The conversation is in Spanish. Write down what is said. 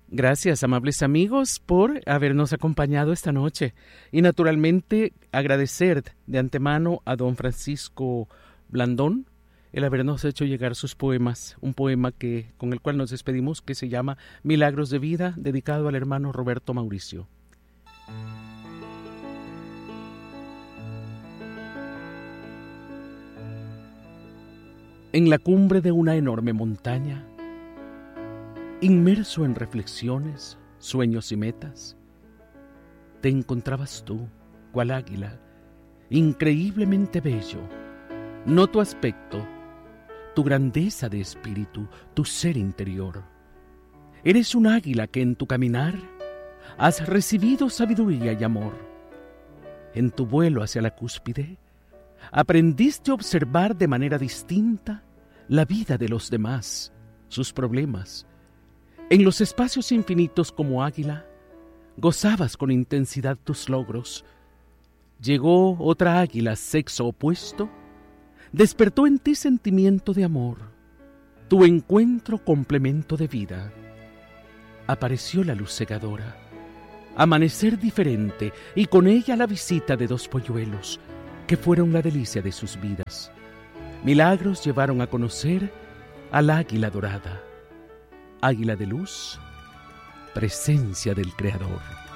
Gracias, amables amigos, por habernos acompañado esta noche. Y naturalmente agradecer de antemano a don Francisco Blandón el habernos hecho llegar sus poemas, un poema con el cual nos despedimos que se llama Milagros de Vida, dedicado al hermano Roberto Mauricio. En la cumbre de una enorme montaña, inmerso en reflexiones, sueños y metas, te encontrabas tú, cual águila, increíblemente bello, no tu aspecto, tu grandeza de espíritu, tu ser interior. Eres un águila que en tu caminar has recibido sabiduría y amor. En tu vuelo hacia la cúspide, aprendiste a observar de manera distinta la vida de los demás, sus problemas. En los espacios infinitos como águila, gozabas con intensidad tus logros. Llegó otra águila, sexo opuesto, despertó en ti sentimiento de amor, tu encuentro complemento de vida. Apareció la luz cegadora, amanecer diferente y con ella la visita de dos polluelos que fueron la delicia de sus vidas. Milagros llevaron a conocer al águila dorada, águila de luz, presencia del Creador.